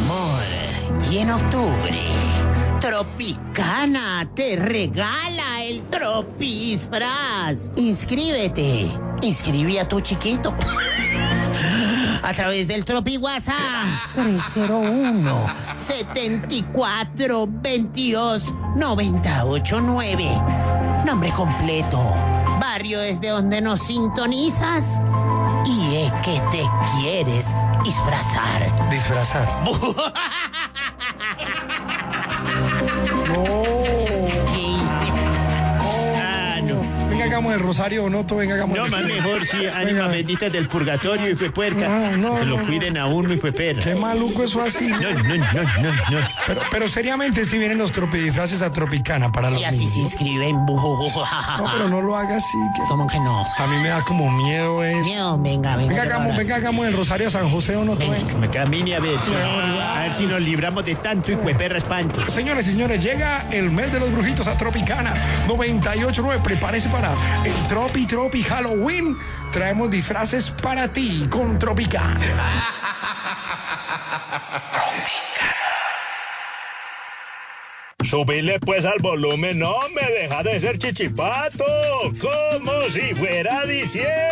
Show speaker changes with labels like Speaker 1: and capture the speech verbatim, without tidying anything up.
Speaker 1: amor. Y en octubre, Tropicana te regala el Tropisfraz. Inscríbete. Inscribí a tu chiquito. A través del Tropi WhatsApp tres cero uno, setenta y cuatro, veintidós, noventa y ocho nueve. Nombre completo, barrio desde donde nos sintonizas y es que te quieres disfrazar.
Speaker 2: Disfrazar. No.
Speaker 1: Ah, no.
Speaker 2: Venga, hagamos el rosario, no, venga, hagamos
Speaker 3: No,
Speaker 2: el
Speaker 3: más
Speaker 2: rosario.
Speaker 3: mejor, sí, ánima
Speaker 2: Venga.
Speaker 3: bendita del purgatorio, hijo de puerca.
Speaker 2: No, no,
Speaker 3: que lo
Speaker 2: no,
Speaker 3: cuiden a uno, hijo de perra.
Speaker 2: Qué maluco eso así.
Speaker 3: No, no, no, no, no.
Speaker 2: Pero, pero seriamente si vienen los tropidisfraces a Tropicana para los
Speaker 1: Y así
Speaker 2: niños.
Speaker 1: se inscriben.
Speaker 2: No, pero no lo haga así. Que...
Speaker 1: ¿Cómo que no?
Speaker 2: A mí me da como miedo eso.
Speaker 1: Miedo, venga, venga.
Speaker 2: Venga, hagamos, venga, hagamos el rosario a San José o no,
Speaker 1: Venga.
Speaker 2: venga.
Speaker 3: Me camine a ver, si, a ver si nos libramos de tanto hijo de perra espanto.
Speaker 2: Señores y señores, llega el mes de los brujitos a Tropicana noventa y ocho nueve. Prepárese para el Tropi Tropi Halloween. Traemos disfraces para ti con Tropicana.
Speaker 4: Subile pues al volumen, no me deja de ser chichipato, como si fuera diciembre.